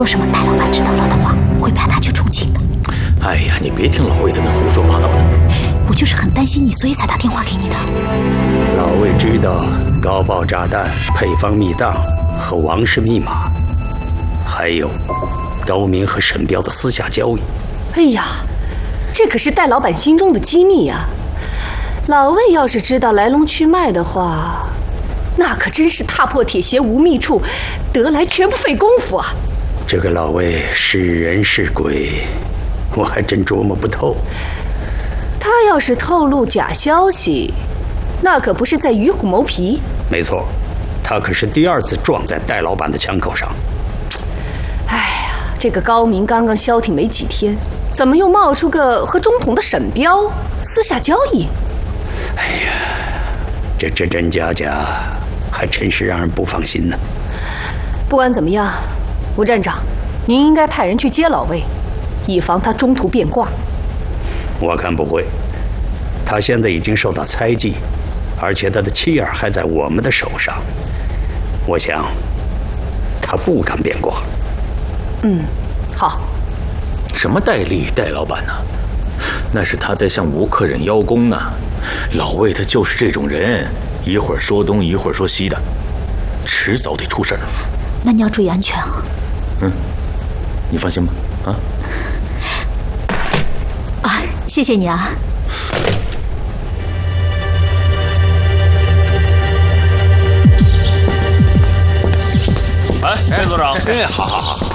说什么戴老板知道了的话，会派他去重庆的。 哎呀，你别听老魏在那胡说八道的。 我就是很担心你，所以才打电话给你的。 老魏知道高爆炸弹、配方密档和王氏密码，还有高明和沈彪的私下交易。 哎呀，这可是戴老板心中的机密啊！老魏要是知道来龙去脉的话，那可真是踏破铁鞋无觅处，得来全不费工夫啊！ 这个老魏是人是鬼，我还真琢磨不透。 他要是透露假消息，那可不是在与虎谋皮。 没错，他可是第二次撞在戴老板的枪口上。 哎呀，这个高明刚刚消停没几天，怎么又冒出个和中统的沈彪私下交易？ 哎呀，这真真假假，还真是让人不放心呢。 不管怎么样，吴站长，您应该派人去接老魏，以防他中途变卦。 我看不会，他现在已经受到猜忌，而且他的妻儿还在我们的手上，我想他不敢变卦。 好。 什么戴笠戴老板呢？那是他在向吴克忍邀功呢。老魏他就是这种人，一会儿说东一会儿说西的，迟早得出事儿。 那你要注意安全啊。 你放心吧。 谢谢你啊。 哎，裴所长， 好。